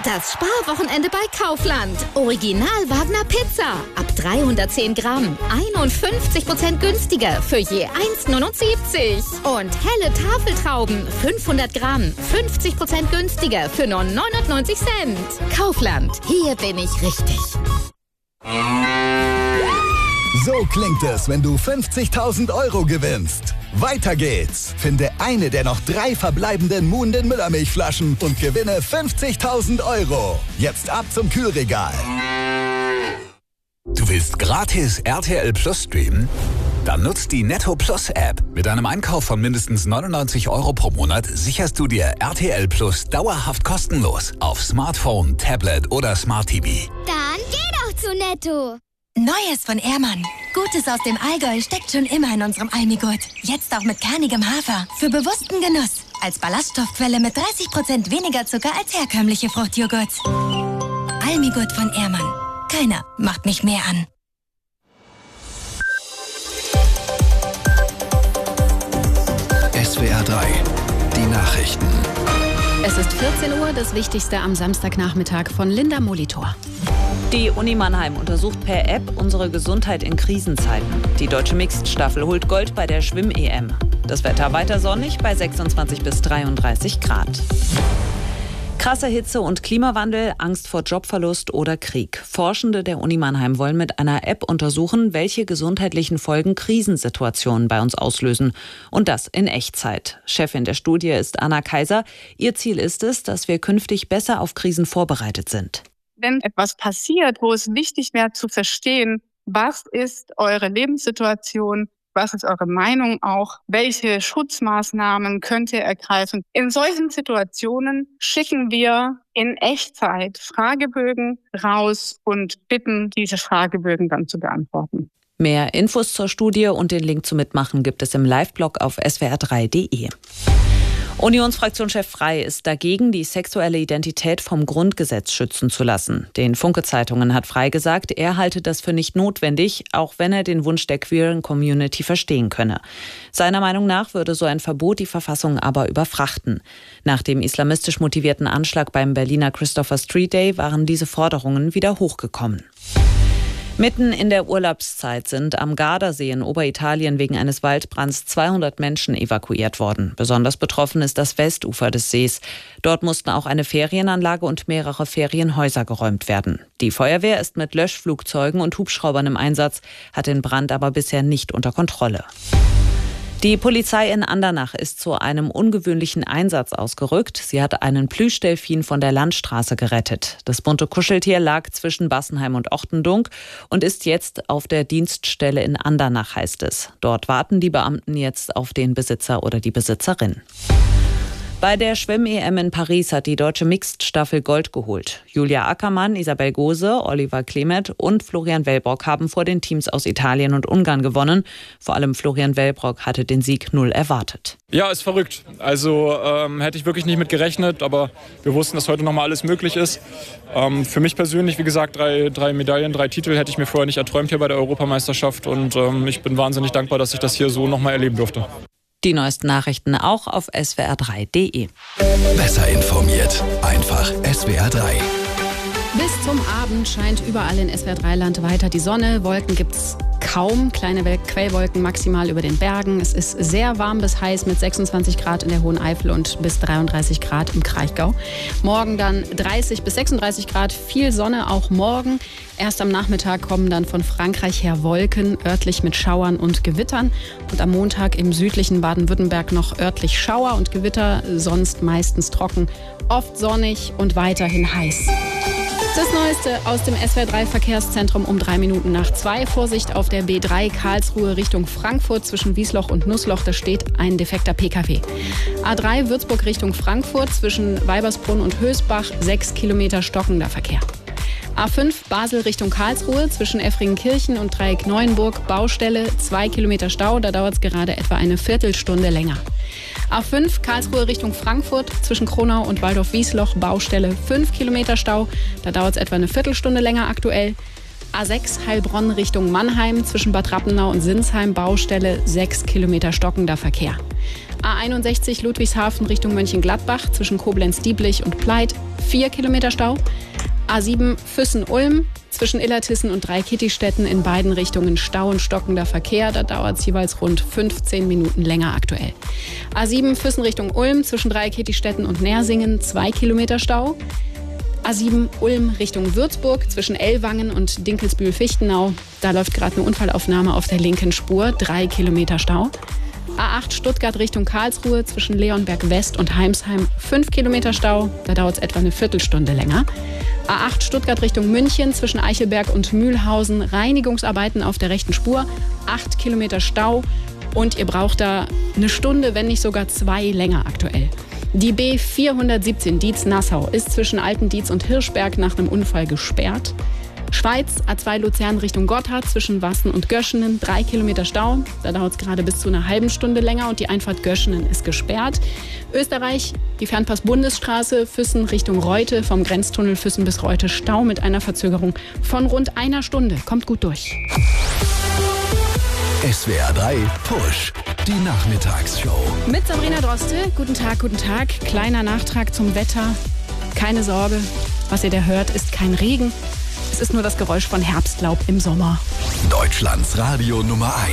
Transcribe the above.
Das Sparwochenende bei Kaufland. Original Wagner Pizza. Ab 310 Gramm. 51% günstiger für je 1,79. Und helle Tafeltrauben. 500 Gramm. 50% günstiger für nur 99 Cent. Kaufland. Hier bin ich richtig. So klingt es, wenn du 50.000 € gewinnst. Weiter geht's. Finde eine der noch 3 verbleibenden Muhnden Müllermilchflaschen und gewinne 50.000 €. Jetzt ab zum Kühlregal. Du willst gratis RTL Plus streamen? Dann nutzt die Netto Plus App. Mit einem Einkauf von mindestens 99 € pro Monat sicherst du dir RTL Plus dauerhaft kostenlos auf Smartphone, Tablet oder Smart TV. Dann geh doch zu Netto. Neues von Ehrmann. Gutes aus dem Allgäu steckt schon immer in unserem Almigurt. Jetzt auch mit kernigem Hafer. Für bewussten Genuss. Als Ballaststoffquelle mit 30% weniger Zucker als herkömmliche Fruchtjoghurts. Almigurt von Ehrmann. Keiner macht mich mehr an. SWR 3, die Nachrichten. Es ist 14 Uhr, das Wichtigste am Samstagnachmittag von Linda Molitor. Die Uni Mannheim untersucht per App unsere Gesundheit in Krisenzeiten. Die deutsche Mixed-Staffel holt Gold bei der Schwimm-EM. Das Wetter weiter sonnig bei 26 bis 33 Grad. Krasse Hitze und Klimawandel, Angst vor Jobverlust oder Krieg. Forschende der Uni Mannheim wollen mit einer App untersuchen, welche gesundheitlichen Folgen Krisensituationen bei uns auslösen. Und das in Echtzeit. Chefin der Studie ist Anna Kaiser. Ihr Ziel ist es, dass wir künftig besser auf Krisen vorbereitet sind. Wenn etwas passiert, wo es wichtig wäre zu verstehen, was ist eure Lebenssituation, was ist eure Meinung auch, welche Schutzmaßnahmen könnt ihr ergreifen. In solchen Situationen schicken wir in Echtzeit Fragebögen raus und bitten, diese Fragebögen dann zu beantworten. Mehr Infos zur Studie und den Link zum Mitmachen gibt es im Live-Blog auf swr3.de. Unionsfraktionschef Frey ist dagegen, die sexuelle Identität vom Grundgesetz schützen zu lassen. Den Funke-Zeitungen hat Frey gesagt, er halte das für nicht notwendig, auch wenn er den Wunsch der queeren Community verstehen könne. Seiner Meinung nach würde so ein Verbot die Verfassung aber überfrachten. Nach dem islamistisch motivierten Anschlag beim Berliner Christopher Street Day waren diese Forderungen wieder hochgekommen. Mitten in der Urlaubszeit sind am Gardasee in Oberitalien wegen eines Waldbrands 200 Menschen evakuiert worden. Besonders betroffen ist das Westufer des Sees. Dort mussten auch eine Ferienanlage und mehrere Ferienhäuser geräumt werden. Die Feuerwehr ist mit Löschflugzeugen und Hubschraubern im Einsatz, hat den Brand aber bisher nicht unter Kontrolle. Die Polizei in Andernach ist zu einem ungewöhnlichen Einsatz ausgerückt. Sie hat einen Plüschdelfin von der Landstraße gerettet. Das bunte Kuscheltier lag zwischen Bassenheim und Ochtendunk und ist jetzt auf der Dienststelle in Andernach, heißt es. Dort warten die Beamten jetzt auf den Besitzer oder die Besitzerin. Bei der Schwimm-EM in Paris hat die deutsche Mixed-Staffel Gold geholt. Julia Ackermann, Isabel Gose, Oliver Klemet und Florian Wellbrock haben vor den Teams aus Italien und Ungarn gewonnen. Vor allem Florian Wellbrock hatte den Sieg 0 erwartet. Ja, ist verrückt. Also hätte ich wirklich nicht mit gerechnet, aber wir wussten, dass heute nochmal alles möglich ist. Für mich persönlich, wie gesagt, drei Medaillen, 3 Titel hätte ich mir vorher nicht erträumt hier bei der Europameisterschaft. Und ich bin wahnsinnig dankbar, dass ich das hier so nochmal erleben durfte. Die neuesten Nachrichten auch auf swr3.de. Besser informiert. Einfach SWR 3. Bis zum Abend scheint überall in SWR3-Land weiter die Sonne. Wolken gibt's kaum. Kleine Quellwolken maximal über den Bergen. Es ist sehr warm bis heiß mit 26 Grad in der Hohen Eifel und bis 33 Grad im Kraichgau. Morgen dann 30 bis 36 Grad. Viel Sonne auch morgen. Erst am Nachmittag kommen dann von Frankreich her Wolken, örtlich mit Schauern und Gewittern. Und am Montag im südlichen Baden-Württemberg noch örtlich Schauer und Gewitter, sonst meistens trocken, oft sonnig und weiterhin heiß. Das Neueste aus dem SWR3-Verkehrszentrum um 3 Minuten nach 2. Vorsicht auf der B3 Karlsruhe Richtung Frankfurt zwischen Wiesloch und Nussloch. Da steht ein defekter Pkw. A3 Würzburg Richtung Frankfurt zwischen Weibersbrunn und Hösbach 6 Kilometer stockender Verkehr. A5 Basel Richtung Karlsruhe zwischen Effringenkirchen und Dreieck Neuenburg Baustelle 2 Kilometer Stau. Da dauert es gerade etwa eine Viertelstunde länger. A5 Karlsruhe Richtung Frankfurt zwischen Kronau und Waldorf-Wiesloch Baustelle 5 Kilometer Stau. Da dauert es etwa eine Viertelstunde länger aktuell. A6 Heilbronn Richtung Mannheim zwischen Bad Rappenau und Sinsheim Baustelle 6 Kilometer stockender Verkehr. A61 Ludwigshafen Richtung Mönchengladbach zwischen Koblenz-Dieblich und Pleit 4 Kilometer Stau. A7 Füssen-Ulm zwischen Illertissen und Dreikittistetten in beiden Richtungen Stau und stockender Verkehr. Da dauert es jeweils rund 15 Minuten länger aktuell. A7 Füssen Richtung Ulm zwischen Dreikittistetten und Nersingen 2 Kilometer Stau. A7 Ulm Richtung Würzburg zwischen Ellwangen und Dinkelsbühl-Fichtenau. Da läuft gerade eine Unfallaufnahme auf der linken Spur, 3 Kilometer Stau. A8 Stuttgart Richtung Karlsruhe zwischen Leonberg West und Heimsheim 5 Kilometer Stau. Da dauert es etwa eine Viertelstunde länger. A8 Stuttgart Richtung München zwischen Eichelberg und Mühlhausen. Reinigungsarbeiten auf der rechten Spur, 8 Kilometer Stau. Und ihr braucht da eine Stunde, wenn nicht sogar 2 länger aktuell. Die B417 Dietz-Nassau ist zwischen Altendietz und Hirschberg nach einem Unfall gesperrt. Schweiz, A2 Luzern Richtung Gotthard zwischen Wassen und Göschenen, 3 Kilometer Stau. Da dauert es gerade bis zu einer halben Stunde länger und die Einfahrt Göschenen ist gesperrt. Österreich, die Fernpass-Bundesstraße Füssen Richtung Reute, vom Grenztunnel Füssen bis Reute Stau mit einer Verzögerung von rund einer Stunde. Kommt gut durch. SWR 3 Push. Die Nachmittagsshow. Mit Sabrina Droste. Guten Tag, guten Tag. Kleiner Nachtrag zum Wetter. Keine Sorge, was ihr da hört, ist kein Regen. Es ist nur das Geräusch von Herbstlaub im Sommer. Deutschlands Radio Nummer 1.